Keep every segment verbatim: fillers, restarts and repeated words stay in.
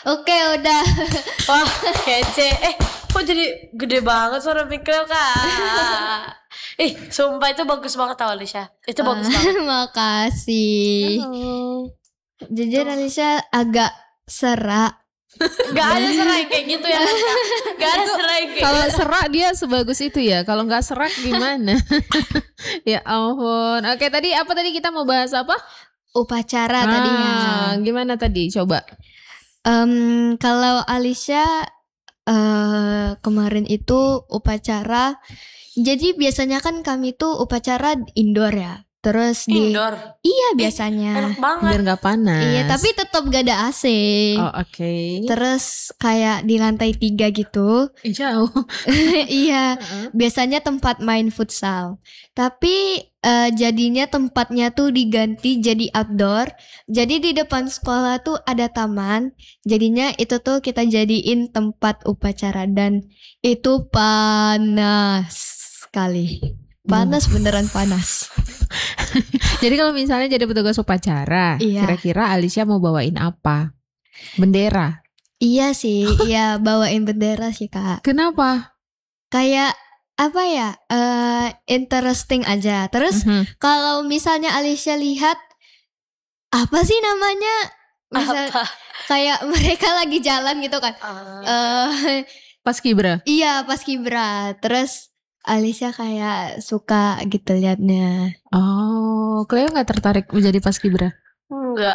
Oke, udah. Wah, kece. Eh, kok jadi gede banget suara Mikel, Kak? Ih, sumpah itu bagus banget tau, Alicia. Itu bagus banget. Makasih. Halo. Jujur Alicia agak serak. Gak ada serai kayak gitu ya, Kak. Gak ada serai kayak Kalau gitu. serak dia sebagus itu ya. Kalau nggak serak gimana? Ya ampun. Oke, tadi apa tadi kita mau bahas apa? Upacara Ah, tadinya. gimana tadi? Coba. Em, kalau Alicia eh, kemarin itu upacara. Jadi biasanya kan kami tuh upacara indoor ya. Terus di Indoor. iya biasanya. Enak banget. Biar nggak panas. Iya, tapi tetap gak ada A C. Oh, oke. Terus kayak di lantai tiga gitu. Eh, jauh. Iya, Heeh. biasanya tempat main futsal. Tapi eh, jadinya tempatnya tuh diganti jadi outdoor. Jadi di depan sekolah tuh ada taman. Jadinya itu tuh kita jadiin tempat upacara dan itu panas sekali. Panas beneran panas. Jadi kalau misalnya jadi petugas upacara, Iya. kira-kira Alicia mau bawain apa? Bendera. Iya sih, iya bawain bendera sih Kak. Kenapa? Kayak apa ya? eh interesting aja. Terus Mhm. kalau misalnya Alicia lihat apa sih namanya? Misal Apa? kayak mereka lagi jalan gitu kan. Ah. Eh Paskibra. iya pas kibra. Terus Alicia kayak suka gitu liatnya. Oh, Cleo nggak tertarik menjadi paskibra? Enggak.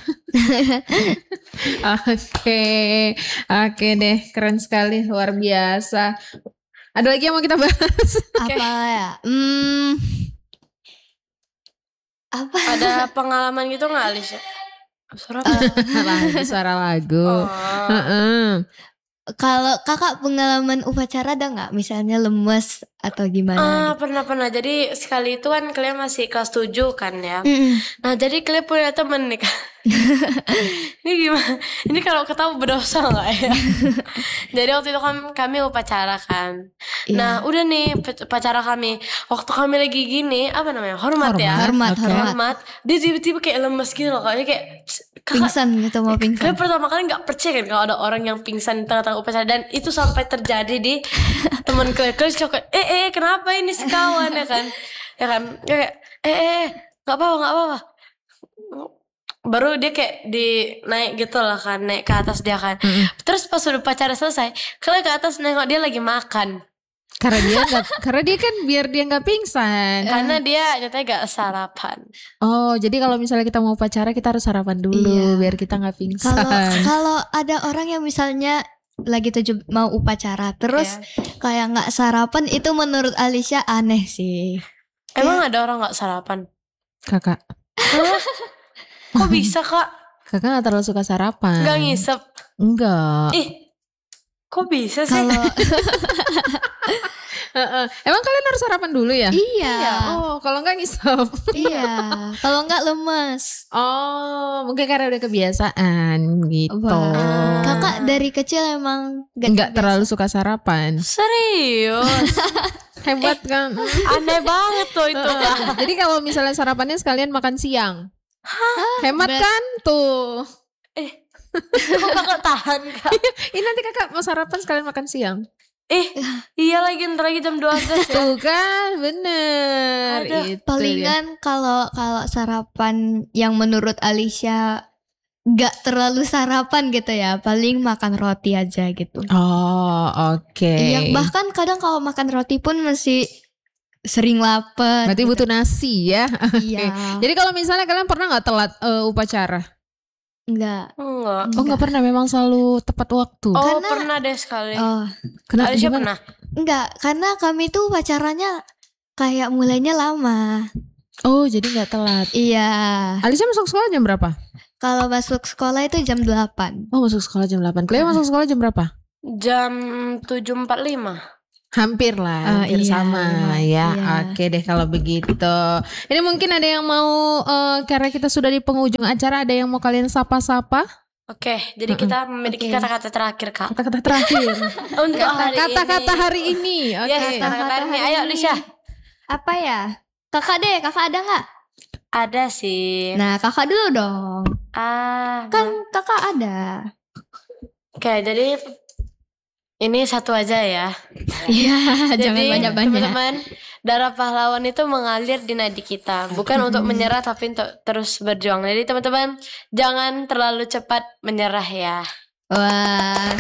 Oke, oke deh, keren sekali, luar biasa. Ada lagi yang mau kita bahas? Apa ya? Hmm, apa? Ada pengalaman gitu gak, Alicia? Suara Eh, Lagu, suara lagu. Oh. Heeh. Kalau kakak pengalaman upacara ada nggak? Misalnya lemes atau gimana? Ah, gitu? pernah-pernah. Jadi sekali itu kan kalian masih kelas tujuh kan ya. Mm-mm. Nah, jadi kalian punya temen nih kan. Ini gimana? Ini kalau ketahui berdosa gak ya? Jadi waktu itu kan kami upacara kan. Iya. Nah, udah nih pe- upacara kami. Waktu kami lagi gini, apa namanya? Hormat, ya. Hormat, Oke. hormat. Hormat. Dia tiba-tiba kayak lemes gitu loh. Kayaknya kayak kakak, Pingsan gitu mau kalian pingsan. pertama kali gak percaya kan kalau ada orang yang pingsan di tengah-tengah upacara. Dan itu sampai terjadi di teman kalian. Kalian suka, eh eh kenapa ini sekawan ya kan? Ya kan? Kayak eh eh gak apa-apa gak apa-apa. Baru dia kayak di naik gitu lah kan, naik ke atas dia kan. Mm-mm. Terus pas udah upacara selesai, kalian ke atas nengok dia lagi makan. Karena dia nggak, karena dia kan biar dia nggak pingsan. Karena dia nyatanya gak sarapan. Oh, jadi kalau misalnya kita mau upacara kita harus sarapan dulu Iya. biar kita nggak pingsan. Kalau kalau ada orang yang misalnya lagi tujuh mau upacara terus Iya. kayak nggak sarapan itu menurut Alicia aneh sih. Emang ada orang gak sarapan? Kakak, Hah? Kok bisa, Kak? kakak nggak terlalu suka sarapan. Gak ngisep. Enggak. Ih, kok bisa sih? Kalau Heeh. Emang kalian harus sarapan dulu ya? iya, Oh, kalau nggak ngisep. iya. Kalau nggak lemes. Oh, mungkin karena udah kebiasaan gitu. Wah. Kakak dari kecil emang nggak Nggak terlalu suka sarapan. Serius? Hebat kan? Aneh banget tuh itu. Heeh. Jadi kalau misalnya sarapannya sekalian makan siang. Hemat berat. kan tuh. Eh, kok kakak tahan, Kak? Ini nanti kakak mau sarapan sekalian makan siang. Eh, iya lagi ntar lagi jam dua belas ya. Tuh kan, bener. Aduh, Itu dia. Palingan kalau kalau sarapan yang menurut Alicia nggak terlalu sarapan gitu ya, paling makan roti aja gitu. Oh, oke. Iya, bahkan kadang kalau makan roti pun masih sering lapar. Berarti gitu. butuh nasi ya. Iya. Jadi kalau misalnya kalian pernah nggak telat eh, upacara? Enggak. Enggak. Oh, nggak pernah, memang selalu tepat waktu. Oh, Karena- pernah deh sekali. Oh, Kenapa? Alicia Gimana? pernah. enggak, karena kami tuh pacarannya kayak mulainya lama. Oh, jadi nggak telat. Iya. Alicia masuk sekolah jam berapa? Kalau masuk sekolah itu jam delapan. Oh, masuk sekolah jam delapan. Cleo masuk sekolah jam berapa? Jam tujuh empat puluh lima. Hampir lah, Oh, hampir iya, sama lima. ya. Iya. Oke deh kalau begitu. Ini mungkin ada yang mau eh, karena kita sudah di penghujung acara, ada yang mau kalian sapa-sapa? Oke, jadi kita memiliki Oke. kata-kata terakhir, Kak. Kata-kata terakhir. Untuk hari Kata-kata ini. hari ini. Oke. Yes, kata-kata hari ini. Ayo, Lisha. Apa ya? Kakak deh, kakak ada nggak? Ada sih. Nah, kakak dulu dong. Ah, Kan kakak ada. Oke, jadi ini satu aja ya. Iya, jangan Jadi banyak-banyak. teman-teman, darah pahlawan itu mengalir di nadi kita, bukan untuk menyerah tapi untuk terus berjuang. Jadi teman-teman, jangan terlalu cepat menyerah ya. Wah.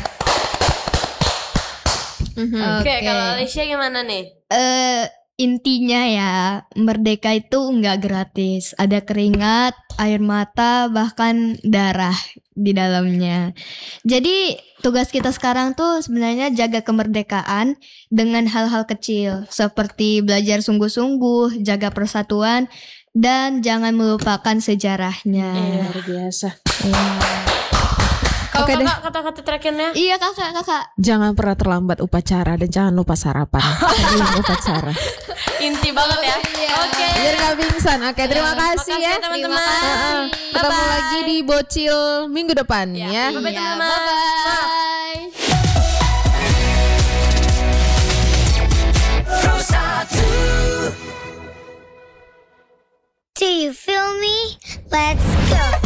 Mhm. Oke, Oke. kalau Alicia gimana nih? Eh intinya ya, merdeka itu nggak gratis. Ada keringat, air mata, bahkan darah di dalamnya. Jadi tugas kita sekarang tuh sebenarnya jaga kemerdekaan dengan hal-hal kecil seperti belajar sungguh-sungguh, jaga persatuan, dan jangan melupakan sejarahnya. Luar biasa. Iya. Kalau Oke deh. kakak kata-kata terakhirnya? Iya kakak, kakak. Jangan pernah terlambat upacara dan jangan lupa sarapan sebelum upacara. Inti banget ya. Iya. Oke. Biar gak pingsan. Oke, terima kasih Makasih ya. teman-teman. Terima kasih. Heeh. Ketemu Bye-bye. lagi di Bocil minggu depan Ya. ya. Bye-bye, Iya, teman-teman. bye-bye. Do you feel me? Let's go.